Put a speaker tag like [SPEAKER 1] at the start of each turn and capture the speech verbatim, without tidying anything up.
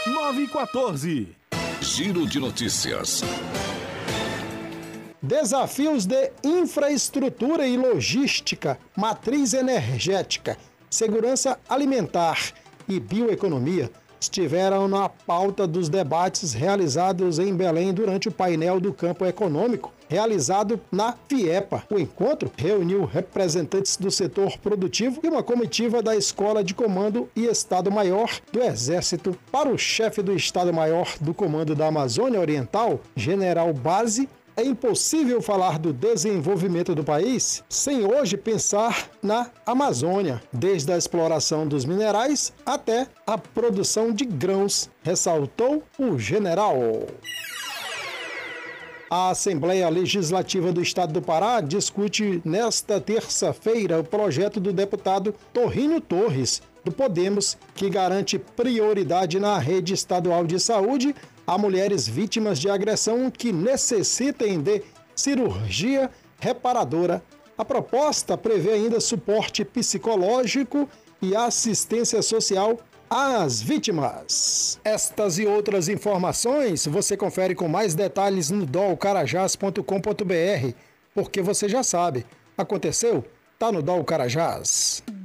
[SPEAKER 1] nove e quatorze.
[SPEAKER 2] Giro de notícias.
[SPEAKER 3] Desafios de infraestrutura e logística, matriz energética, segurança alimentar e bioeconomia estiveram na pauta dos debates realizados em Belém durante o painel do campo econômico, realizado na FIEPA. O encontro reuniu representantes do setor produtivo e uma comitiva da Escola de Comando e Estado-Maior do Exército. Para o chefe do Estado-Maior do Comando da Amazônia Oriental, General Base, é impossível falar do desenvolvimento do país sem hoje pensar na Amazônia, desde a exploração dos minerais até a produção de grãos, ressaltou o general. A Assembleia Legislativa do Estado do Pará discute nesta terça-feira o projeto do deputado Torrinho Torres, do Podemos, que garante prioridade na rede estadual de saúde a mulheres vítimas de agressão que necessitem de cirurgia reparadora. A proposta prevê ainda suporte psicológico e assistência social às vítimas. Estas e outras informações você confere com mais detalhes no dol carajás ponto com ponto br, porque você já sabe, aconteceu, tá no Dol Carajás.